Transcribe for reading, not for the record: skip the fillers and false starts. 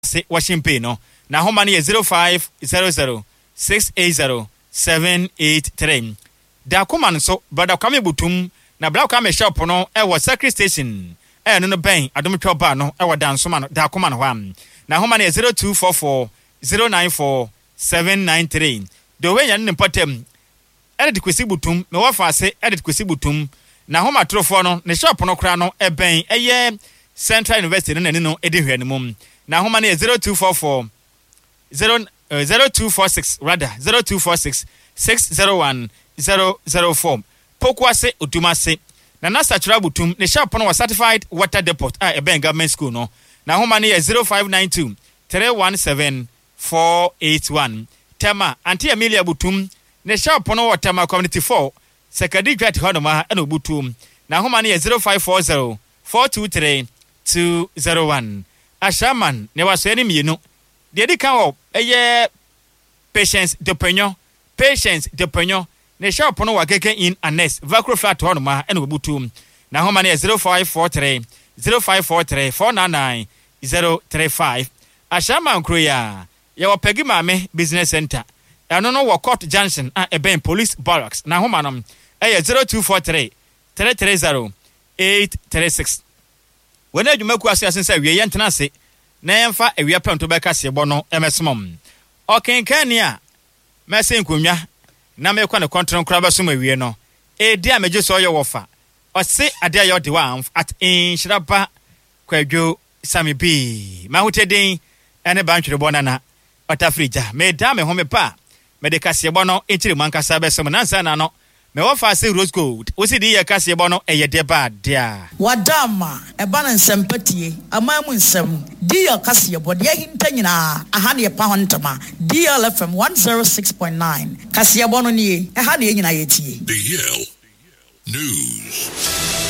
se washing pay no na homa ne 0500 680 783 da kuma so brother Kwame Butum na brother Kwame shop no e wo Secretary Station no ben adom twa no e wo dansoma no da kuma no hwam na homa ne 0244 094 793 do we yan nimpatem edit Kwesi Butum me wo fa se edit Kwesi Butum na homa trofo no ne shop no kra no e ben eye Central University no nani no edi hwe ne mum na homa ne 0244 0246 rather 0246 601 004 Pokwase Utumase na Nasatura Butum ne shop no was certified water depot ben government school no na homa ne 0592 317 481 Tema Auntie Amelia Butum ne shop no Watama Community 4 Sekadi Grat Honoma eno Butum na homa ne 0540 423 201 Ashaman ne waseni mienu de di kan o eye Patience de Penyo ne shop no wa keke in Anes Vacro flat honoma eno Butum na homa ne 0543 499 035 Ashaman Kroya ye wa pegi mame business center eno no wa Court Junction ben police barracks na homa no 0243 330 836 Wena dwumaku asiasensa wie yentena se na yemfa awia pranto beka sebo no emesomom okenkan a mesen konwa na mekwa ne kontron kra baso mawie no edi a meje so yo wofa ose ade ayo de wa at inshiraba kwadwo sami bi mahuteden ene bantwere bonana otafrija me da me home pa me de kasebo no enchire mankasa besom nansa na no me wofa se rose gold wosi di ye kasebo no eye de ba dia wadama e bana nsempatie amamu nsem di ye kasebo de hinta nyina aha ne pa hontama DLFM 106.9 kasebo no nie e ha ne nyina yetie The Yale News.